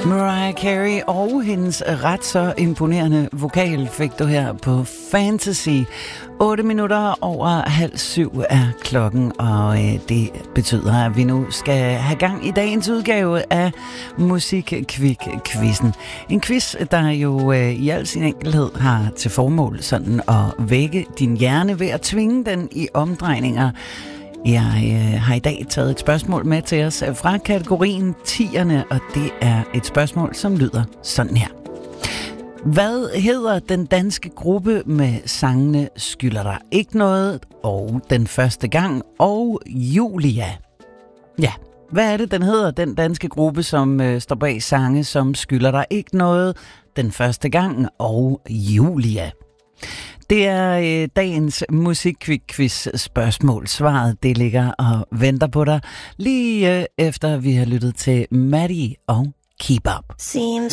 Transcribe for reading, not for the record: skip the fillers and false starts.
Mariah Carey og hendes ret så imponerende vokal fik du her på Fantasy. 8 minutter over 6:30 er klokken, og det betyder, at vi nu skal have gang i dagens udgave af Musikkvik-quizzen. En quiz, der jo i al sin enkelhed har til formål sådan at vække din hjerne ved at tvinge den i omdrejninger. Jeg har i dag taget et spørgsmål med til os fra kategorien 10'erne, og det er et spørgsmål, som lyder sådan her. Hvad hedder den danske gruppe med sangene Skylder dig ikke noget og Den første gang og Julia? Ja, hvad er det, den hedder, den danske gruppe, som står bag sange som Skylder dig ikke noget, Den første gang og Julia? Det er dagens Musikkvik-quiz spørgsmål. Svaret, det ligger og venter på dig lige efter vi har lyttet til Maddie og Keep Up. Seems